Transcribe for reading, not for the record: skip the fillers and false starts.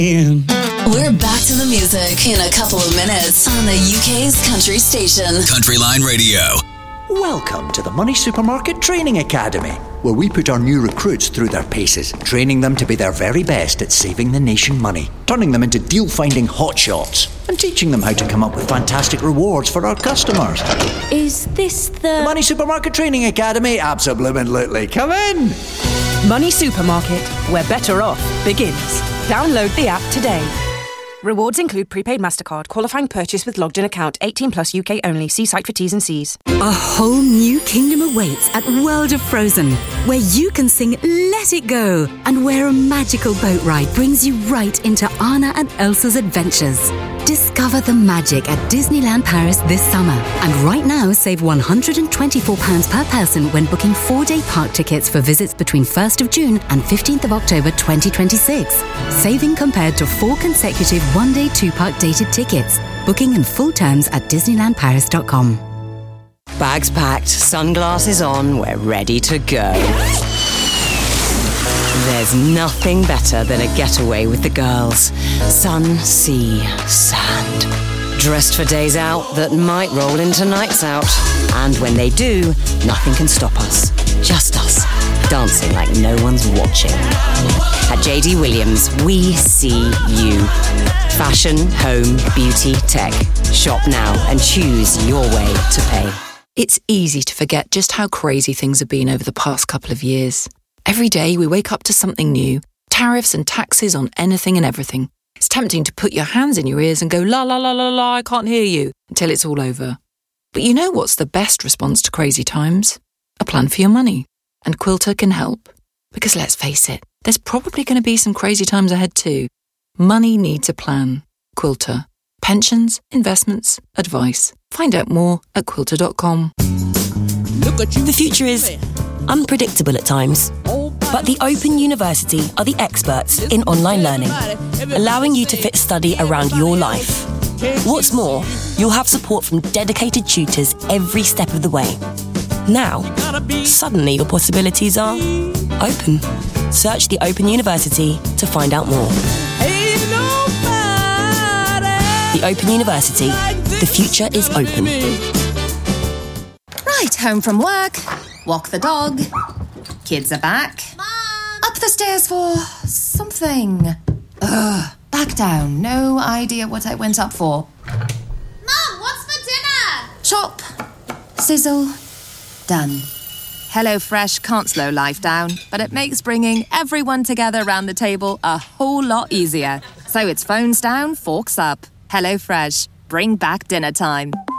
In. We're back to the music in a couple of minutes on the UK's country station. Country Line Radio. Welcome to the Money Supermarket Training Academy, where we put our new recruits through their paces, training them to be their very best at saving the nation money, turning them into deal-finding hotshots, and teaching them how to come up with fantastic rewards for our customers. Is this The Money Supermarket Training Academy? Absolutely. Come in! Money Supermarket, where better off begins. Download the app today. Rewards include prepaid MasterCard, qualifying purchase with logged-in account, 18+ UK only. See site for T's and C's. A whole new kingdom awaits at World of Frozen, where you can sing Let It Go, and where a magical boat ride brings you right into Anna and Elsa's adventures. Discover the magic at Disneyland Paris this summer. And right now, save £124 per person when booking 4-day park tickets for visits between 1st of June and 15th of October 2026. Saving compared to 4 consecutive 1-day 2-park dated tickets. Booking and full terms at DisneylandParis.com. Bags packed, sunglasses on, we're ready to go. There's nothing better than a getaway with the girls. Sun, sea, sand. Dressed for days out that might roll into nights out. And when they do, nothing can stop us. Just us, dancing like no one's watching. At JD Williams, we see you. Fashion, home, beauty, tech. Shop now and choose your way to pay. It's easy to forget just how crazy things have been over the past couple of years. Every day we wake up to something new. Tariffs and taxes on anything and everything. It's tempting to put your hands in your ears and go, la la la la la, I can't hear you, until it's all over. But you know what's the best response to crazy times? A plan for your money. And Quilter can help. Because let's face it, there's probably going to be some crazy times ahead too. Money needs a plan. Quilter. Pensions, investments, advice. Find out more at quilter.com. The future is unpredictable at times, but the Open University are the experts in online learning, allowing you to fit study around your life. What's more, you'll have support from dedicated tutors every step of the way. Now, suddenly your possibilities are open. Search the Open University to find out more. The Open University. The future is open. Right, home from work. Walk the dog. Kids are back. Mom! Up the stairs for something. Back down. No idea what I went up for. Mom, what's for dinner? Chop. Sizzle. Done. HelloFresh can't slow life down, but it makes bringing everyone together around the table a whole lot easier. So it's phones down, forks up. HelloFresh. Bring back dinner time.